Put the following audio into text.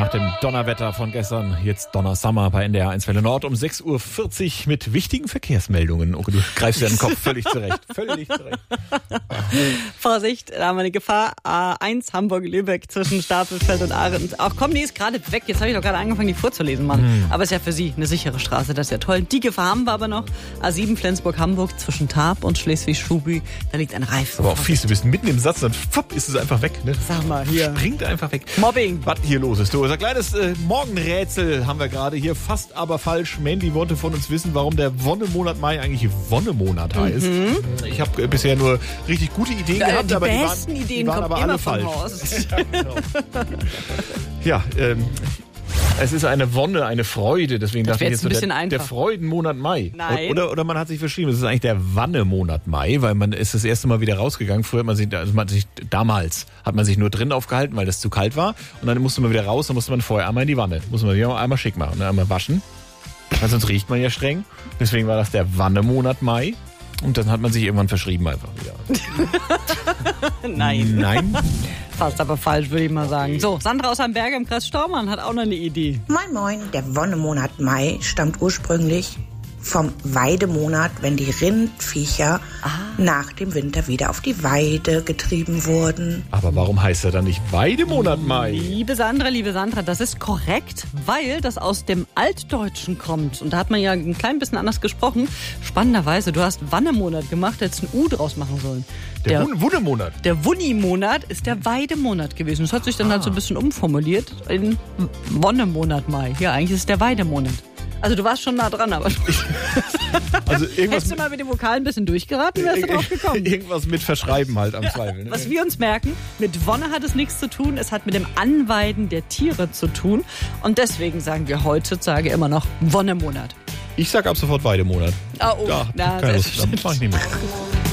Nach dem Donnerwetter von gestern, jetzt Donnersummer bei NDR 1 Welle Nord um 6.40 Uhr mit wichtigen Verkehrsmeldungen. Okay, du greifst ja den Kopf völlig zurecht. Völlig zurecht. Vorsicht, da haben wir eine Gefahr. A1 Hamburg-Lübeck zwischen Stapelfeld und Arendt. Ach komm, die ist gerade weg. Jetzt habe ich doch gerade angefangen, die vorzulesen, Mann. Aber ist ja für Sie eine sichere Straße, das ist ja toll. Die Gefahr haben wir aber noch. A7 Flensburg-Hamburg zwischen Tarp und Schleswig-Schuby. Da liegt ein Reifen. Aber auch fies, du bist mitten im Satz, dann fupp, ist es einfach weg. Ne? Sag mal, hier. Springt einfach weg. Mobbing. Was hier los ist, du. Unser kleines Morgenrätsel haben wir gerade hier, fast aber falsch. Mandy wollte von uns wissen, warum der Wonnemonat Mai eigentlich Wonnemonat heißt. Ich habe bisher nur richtig gute Ideen gehabt, aber die waren aber alle falsch. Ja, genau. Ja, es ist eine Wonne, eine Freude, deswegen dachte ich jetzt so, der Freudenmonat Mai. Nein. Oder man hat sich verschrieben, es ist eigentlich der Wannemonat Mai, weil man ist das erste Mal wieder rausgegangen. Früher damals hat man sich nur drin aufgehalten, weil das zu kalt war. Und dann musste man wieder raus, dann musste man vorher einmal in die Wanne. Muss man sich auch einmal schick machen, ne? Einmal waschen. Weil sonst riecht man ja streng. Deswegen war das der Wannemonat Mai. Und dann hat man sich irgendwann verschrieben einfach wieder. Nein. Fast aber falsch, würde ich mal sagen. So, Sandra aus Amberg im Kreis Stormann hat auch noch eine Idee. Moin Moin, der Wonnemonat Mai stammt ursprünglich vom Weidemonat, wenn die Rindviecher nach dem Winter wieder auf die Weide getrieben wurden. Aber warum heißt er dann nicht Weidemonat Mai? Liebe Sandra, das ist korrekt, weil das aus dem Altdeutschen kommt. Und da hat man ja ein klein bisschen anders gesprochen. Spannenderweise, du hast Wannemonat gemacht, hättest ein U draus machen sollen. Der Wunnemonat. Der Wunnimonat ist der Weidemonat gewesen. Das hat sich dann halt so ein bisschen umformuliert in Wonnemonat Mai. Ja, eigentlich ist es der Weidemonat. Also du warst schon nah dran, aber hättest du mal mit dem Vokal ein bisschen durchgeraten, wärst du drauf gekommen. Irgendwas mit Verschreiben halt am Zweifel. Ne? Was wir uns merken, mit Wonne hat es nichts zu tun, es hat mit dem Anweiden der Tiere zu tun. Und deswegen sagen wir heutzutage immer noch Wonnemonat. Ich sag ab sofort Weidemonat. Oh, da mach ich nicht mit.